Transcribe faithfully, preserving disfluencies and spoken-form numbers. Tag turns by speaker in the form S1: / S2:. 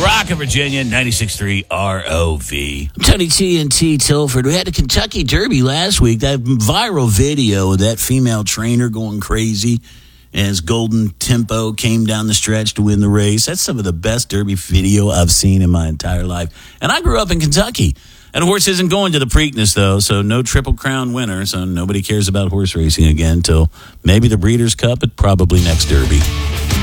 S1: Rock of Virginia, ninety-six point three R O V.
S2: Tony T N T Tilford. We had the Kentucky Derby last week. That viral video of that female trainer going crazy as Golden Tempo came down the stretch to win the race. That's some of the best Derby video I've seen in my entire life. And I grew up in Kentucky. And horse isn't going to the Preakness, though, so no Triple Crown winner. So nobody cares about horse racing again until maybe the Breeders' Cup, but probably next Derby.